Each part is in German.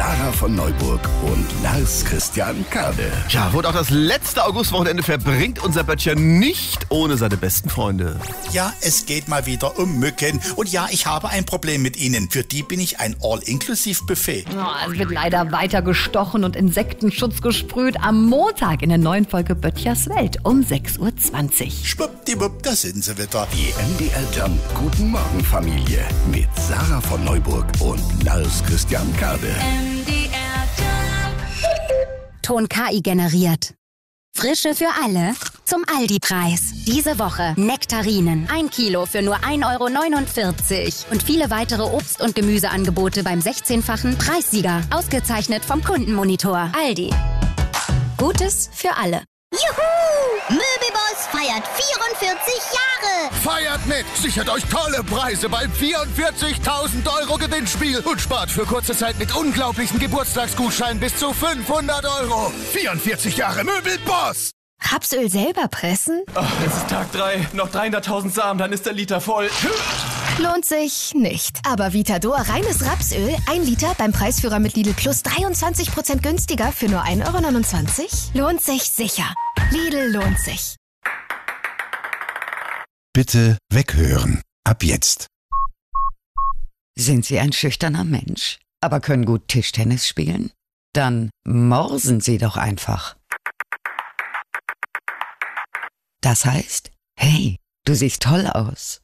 Sarah von Neuburg und Lars Christian Kade. Ja, und auch das letzte Augustwochenende verbringt unser Böttcher nicht ohne seine besten Freunde. Ja, es geht mal wieder um Mücken. Und ja, ich habe ein Problem mit ihnen. Für die bin ich ein All-Inklusiv-Buffet. Oh, es wird leider weiter gestochen und Insektenschutz gesprüht am Montag in der neuen Folge Böttchers Welt um 6.20 Uhr. Schwuppdiwupp, da sind sie wieder. Die MDR Jump Guten Morgen Familie mit Sarah von Neuburg und Lars Christian Kade. Ton KI generiert. Frische für alle zum Aldi-Preis. Diese Woche Nektarinen. 1 Kilo für nur 1,49 € Und viele weitere Obst- und Gemüseangebote beim 16-fachen Preissieger. Ausgezeichnet vom Kundenmonitor. Aldi. Gutes für alle. Juhu! Möbelboss feiert 44 Jahre! Feiert mit! Sichert euch tolle Preise beim 44.000 € Gewinnspiel und spart für kurze Zeit mit unglaublichen Geburtstagsgutscheinen bis zu 500 €. 44 Jahre Möbelboss! Rapsöl selber pressen? Jetzt ist Tag 3, noch 300.000 Samen, dann ist der Liter voll. Lohnt sich nicht. Aber Vitador reines Rapsöl, 1 Liter beim Preisführer mit Lidl Plus 23% günstiger für nur 1,29 €? Lohnt sich sicher. Lidl lohnt sich. Bitte weghören. Ab jetzt. Sind Sie ein schüchterner Mensch, aber können gut Tischtennis spielen? Dann morsen Sie doch einfach. Das heißt, hey, du siehst toll aus.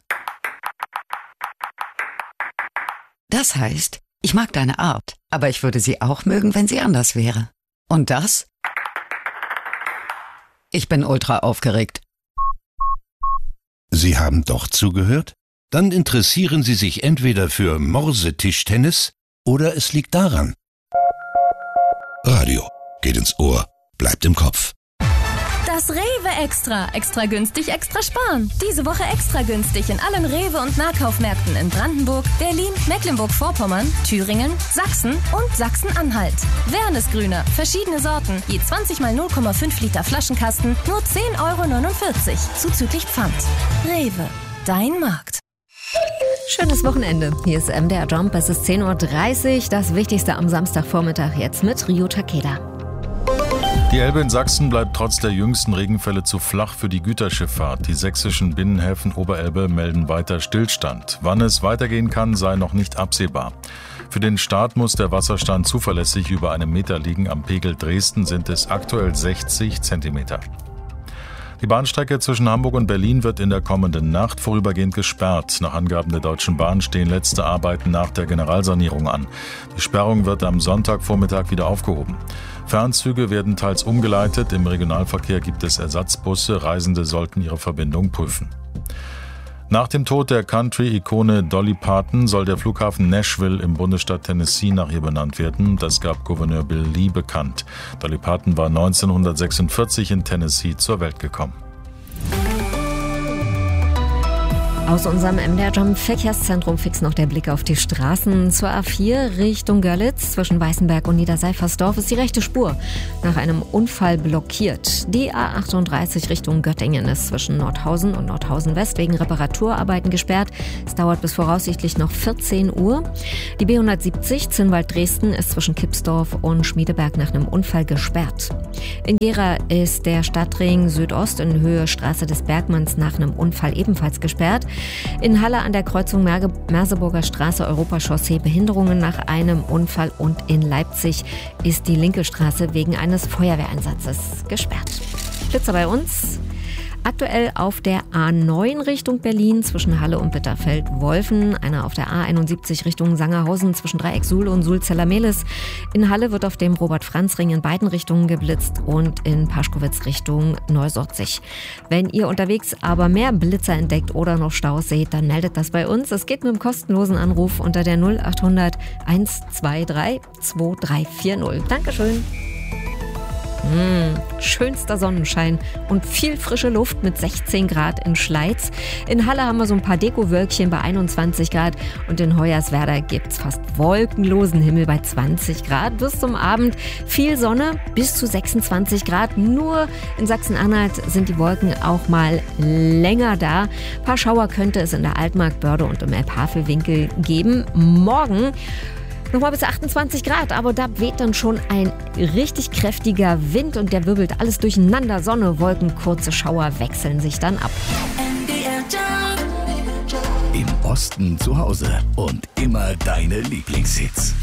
Das heißt, ich mag deine Art, aber ich würde sie auch mögen, wenn sie anders wäre. Und das? Ich bin ultra aufgeregt. Sie haben doch zugehört? Dann interessieren Sie sich entweder für Morsetischtennis oder es liegt daran. Radio geht ins Ohr, bleibt im Kopf. Das Rewe Extra. Extra günstig, extra sparen. Diese Woche extra günstig in allen Rewe- und Nahkaufmärkten in Brandenburg, Berlin, Mecklenburg-Vorpommern, Thüringen, Sachsen und Sachsen-Anhalt. Wernesgrüner, verschiedene Sorten, je 20 mal 0,5 Liter Flaschenkasten, nur 10,49 € zuzüglich Pfand. Rewe, dein Markt. Schönes Wochenende. Hier ist MDR Jump. Es ist 10.30 Uhr. Das Wichtigste am Samstagvormittag jetzt mit Ryo Takeda. Die Elbe in Sachsen bleibt trotz der jüngsten Regenfälle zu flach für die Güterschifffahrt. Die sächsischen Binnenhäfen Oberelbe melden weiter Stillstand. Wann es weitergehen kann, sei noch nicht absehbar. Für den Start muss der Wasserstand zuverlässig über 1 Meter liegen. Am Pegel Dresden sind es aktuell 60 Zentimeter. Die Bahnstrecke zwischen Hamburg und Berlin wird in der kommenden Nacht vorübergehend gesperrt. Nach Angaben der Deutschen Bahn stehen letzte Arbeiten nach der Generalsanierung an. Die Sperrung wird am Sonntagvormittag wieder aufgehoben. Fernzüge werden teils umgeleitet. Im Regionalverkehr gibt es Ersatzbusse. Reisende sollten ihre Verbindung prüfen. Nach dem Tod der Country-Ikone Dolly Parton soll der Flughafen Nashville im Bundesstaat Tennessee nach ihr benannt werden. Das gab Gouverneur Bill Lee bekannt. Dolly Parton war 1946 in Tennessee zur Welt gekommen. Aus unserem MDR Jump Verkehrszentrum fix noch der Blick auf die Straßen. Zur A4 Richtung Görlitz zwischen Weißenberg und Niederseifersdorf ist die rechte Spur nach einem Unfall blockiert. Die A38 Richtung Göttingen ist zwischen Nordhausen und Nordhausen West wegen Reparaturarbeiten gesperrt. Es dauert bis voraussichtlich noch 14 Uhr. Die B170 Zinnwald-Dresden ist zwischen Kipsdorf und Schmiedeberg nach einem Unfall gesperrt. In Gera ist der Stadtring Südost in Höhe Straße des Bergmanns nach einem Unfall ebenfalls gesperrt. In Halle an der Kreuzung Merseburger Straße Europachaussee Behinderungen nach einem Unfall und in Leipzig ist die linke Straße wegen eines Feuerwehreinsatzes gesperrt. Blitzer bei uns. Aktuell auf der A9 Richtung Berlin zwischen Halle und Bitterfeld-Wolfen, einer auf der A71 Richtung Sangerhausen zwischen Dreieck Suhl und Suhl-Zellermehlis. In Halle wird auf dem Robert-Franz-Ring in beiden Richtungen geblitzt und in Paschkowitz Richtung Neusorzig. Wenn ihr unterwegs aber mehr Blitzer entdeckt oder noch Staus seht, dann meldet das bei uns. Es geht mit dem kostenlosen Anruf unter der 0800 123 2340. Dankeschön. Schönster Sonnenschein und viel frische Luft mit 16 Grad in Schleiz. In Halle haben wir so ein paar Dekowölkchen bei 21 Grad und in Hoyerswerda gibt's fast wolkenlosen Himmel bei 20 Grad. Bis zum Abend viel Sonne bis zu 26 Grad. Nur in Sachsen-Anhalt sind die Wolken auch mal länger da. Ein paar Schauer könnte es in der Altmark, Börde und im Elbhavelwinkel geben. Morgen Nochmal bis 28 Grad, aber da weht dann schon ein richtig kräftiger Wind und der wirbelt alles durcheinander. Sonne, Wolken, kurze Schauer wechseln sich dann ab. Im Osten zu Hause und immer deine Lieblingshits.